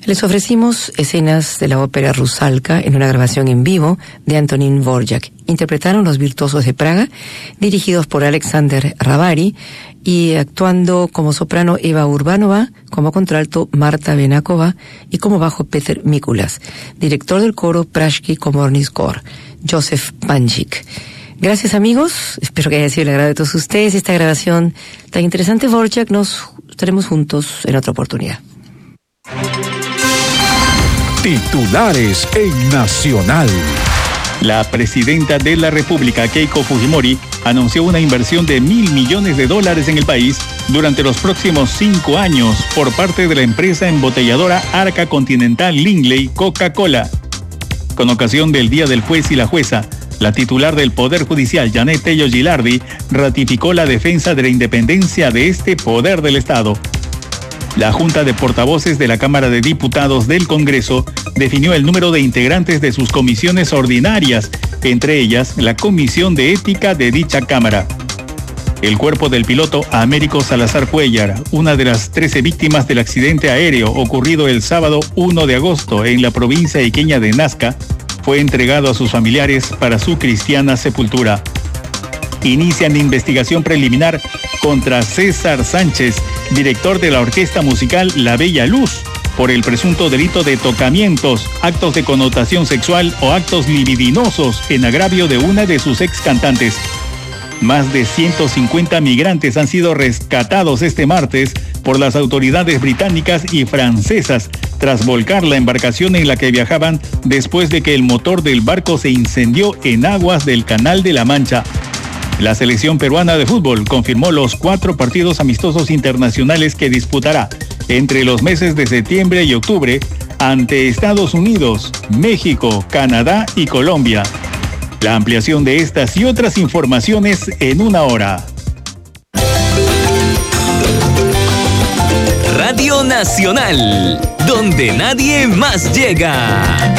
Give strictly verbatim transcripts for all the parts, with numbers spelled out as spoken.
Les ofrecimos escenas de la ópera Rusalka en una grabación en vivo de Antonín Dvorak. Interpretaron Los Virtuosos de Praga, dirigidos por Alexander Rabari, y actuando como soprano Eva Urbanova, como contralto Marta Benakova y como bajo Peter Mikulas. Director del coro Prashki Komornis Kor, Joseph Panchik. Gracias, amigos. Espero que haya sido el agrado de todos ustedes. Esta grabación tan interesante, Dvorak, nos estaremos juntos en otra oportunidad. Titulares en Nacional. La presidenta de la República, Keiko Fujimori, anunció una inversión de mil millones de dólares en el país durante los próximos cinco años por parte de la empresa embotelladora Arca Continental Lindley Coca-Cola. Con ocasión del Día del Juez y la Jueza, la titular del Poder Judicial, Janet Tello Gilardi, ratificó la defensa de la independencia de este poder del Estado. La Junta de Portavoces de la Cámara de Diputados del Congreso definió el número de integrantes de sus comisiones ordinarias, entre ellas la Comisión de Ética de dicha Cámara. El cuerpo del piloto Américo Salazar Cuellar, una de las trece víctimas del accidente aéreo ocurrido el sábado primero de agosto en la provincia iqueña de Nazca, fue entregado a sus familiares para su cristiana sepultura. Inician investigación preliminar contra César Sánchez, director de la orquesta musical La Bella Luz, por el presunto delito de tocamientos, actos de connotación sexual o actos libidinosos en agravio de una de sus ex cantantes. Más de ciento cincuenta migrantes han sido rescatados este martes por las autoridades británicas y francesas tras volcar la embarcación en la que viajaban después de que el motor del barco se incendió en aguas del Canal de la Mancha. La selección peruana de fútbol confirmó los cuatro partidos amistosos internacionales que disputará entre los meses de septiembre y octubre ante Estados Unidos, México, Canadá y Colombia. La ampliación de estas y otras informaciones en una hora. Radio Nacional, donde nadie más llega.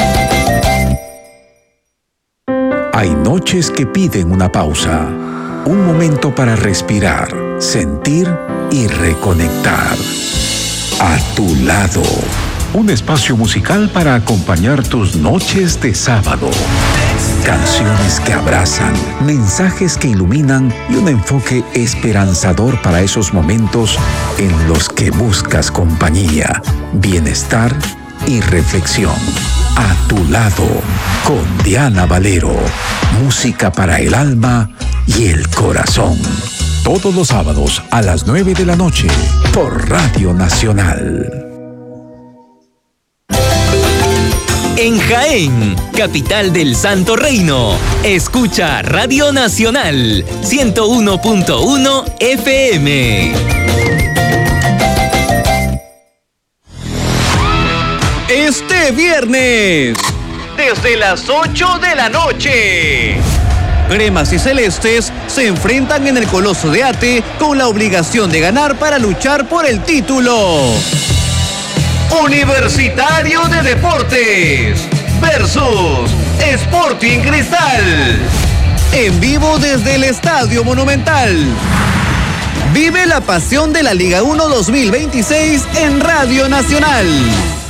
Hay noches que piden una pausa, un momento para respirar, sentir y reconectar. A tu lado, un espacio musical para acompañar tus noches de sábado. Canciones que abrazan, mensajes que iluminan y un enfoque esperanzador para esos momentos en los que buscas compañía, bienestar y reflexión. A tu lado, con Diana Valero. Música para el alma y el corazón. Todos los sábados a las nueve de la noche por Radio Nacional. En Jaén, capital del Santo Reino, escucha Radio Nacional ciento uno punto uno F M. Este viernes, desde las ocho de la noche, Cremas y Celestes se enfrentan en el Coloso de Ate con la obligación de ganar para luchar por el título. Universitario de Deportes versus Sporting Cristal. En vivo desde el Estadio Monumental. Vive la pasión de la Liga uno dos mil veintiséis en Radio Nacional.